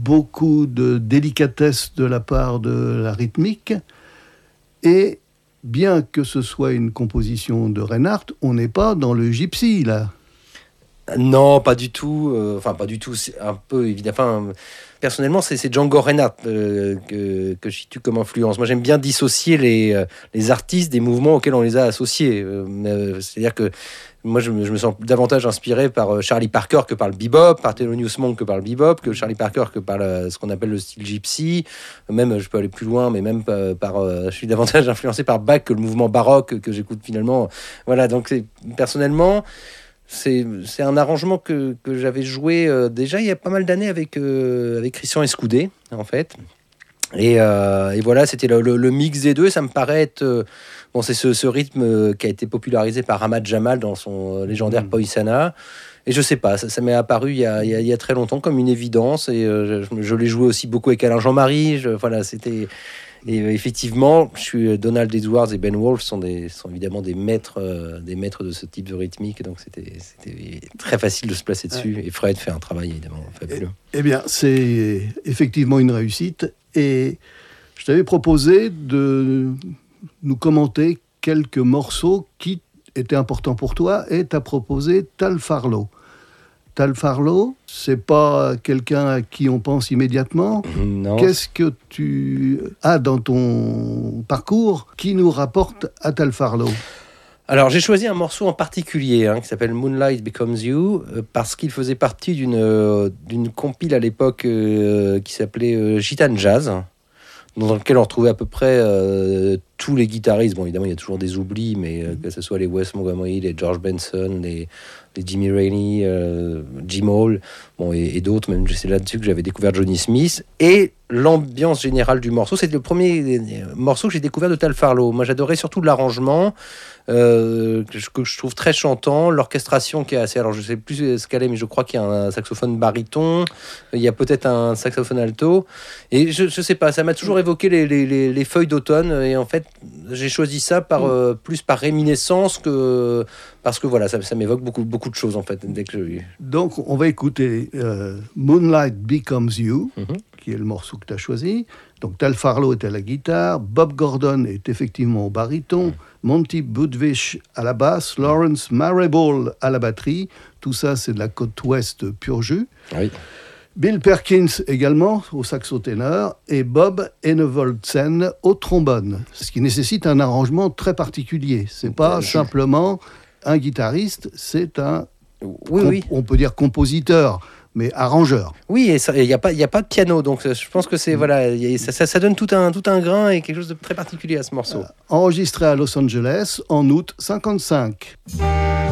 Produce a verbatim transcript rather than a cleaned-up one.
beaucoup de délicatesse de la part de la rythmique. Et bien que ce soit une composition de Reinhardt, on n'est pas dans le gypsy, là. Non, pas du tout. Euh, enfin, pas du tout. C'est un peu évidemment. Enfin, personnellement, c'est, c'est Django Reinhardt euh, que, que je situe comme influence. Moi, j'aime bien dissocier les, euh, les artistes des mouvements auxquels on les a associés. Euh, c'est-à-dire que moi, je me, je me sens davantage inspiré par Charlie Parker que par le bebop, par Thelonious Monk que par le bebop, que Charlie Parker que par le, ce qu'on appelle le style gypsy. Même, je peux aller plus loin, mais même par, par euh, je suis davantage influencé par Bach que le mouvement baroque que j'écoute finalement. Voilà, donc c'est, personnellement. C'est, c'est un arrangement que, que j'avais joué euh, déjà il y a pas mal d'années avec, euh, avec Christian Escoudé, en fait. Et, euh, et voilà, c'était le, le, le mix des deux. Et ça me paraît être... Euh, bon, c'est ce, ce rythme euh, qui a été popularisé par Ahmad Jamal dans son euh, légendaire mmh. Poisana. Et je sais pas, ça, ça m'est apparu il y, a, il, y a, il y a très longtemps comme une évidence. Et euh, je, je l'ai joué aussi beaucoup avec Alain Jean-Marie. Je, voilà, c'était... Et euh, effectivement, je suis Donald Edwards et Ben Wolf sont, des, sont évidemment des maîtres, euh, des maîtres de ce type de rythmique, donc c'était, c'était très facile de se placer dessus. Ouais. Et Fred fait un travail évidemment fabuleux. Eh bien, c'est effectivement une réussite. Et je t'avais proposé de nous commenter quelques morceaux qui étaient importants pour toi, et t'as proposé Tal Farlow. Tal Farlow, c'est pas quelqu'un à qui on pense immédiatement. Non. Qu'est-ce que tu as dans ton parcours qui nous rapporte à Tal Farlow ? Alors, j'ai choisi un morceau en particulier hein, qui s'appelle Moonlight Becomes You euh, parce qu'il faisait partie d'une, euh, d'une compile à l'époque euh, qui s'appelait euh, Gitane Jazz, dans lequel on retrouvait à peu près euh, tous les guitaristes. Bon, évidemment, il y a toujours des oublis, mais euh, que ce soit les Wes Montgomery, les George Benson, les, les Jimmy Rainey, euh, Jim Hall, bon, et, et d'autres. Même c'est là-dessus que j'avais découvert Johnny Smith. Et l'ambiance générale du morceau, c'est le premier morceau que j'ai découvert de Tal Farlow. Moi, j'adorais surtout l'arrangement. Euh, que, je, que je trouve très chantant, l'orchestration qui est assez, alors je sais plus ce qu'elle est, mais je crois qu'il y a un saxophone baryton, il y a peut-être un saxophone alto, et je, je sais pas, ça m'a toujours évoqué les, les, les, les feuilles d'automne, et en fait j'ai choisi ça par, mmh. euh, plus par réminiscence que parce que voilà, ça, ça m'évoque beaucoup, beaucoup de choses en fait. Dès que je... Donc on va écouter euh, Moonlight Becomes You, mmh. qui est le morceau que tu as choisi. Donc Tal Farlow est à la guitare, Bob Gordon est effectivement au baryton, mmh. Monty Budwig à la basse, Lawrence Marable à la batterie. Tout ça, c'est de la côte ouest pur jus. Oui. Bill Perkins également au saxo ténor et Bob Enevoldsen au trombone. Ce qui nécessite un arrangement très particulier. C'est pas Je... simplement un guitariste, c'est un, oui, comp- oui. on peut dire compositeur, mais arrangeur. Oui, et il n'y a pas, il y a pas de piano, donc je pense que c'est mmh. voilà, y a, ça, ça, ça donne tout un, tout un grain et quelque chose de très particulier à ce morceau. Euh, enregistré à Los Angeles en août cinquante-cinq.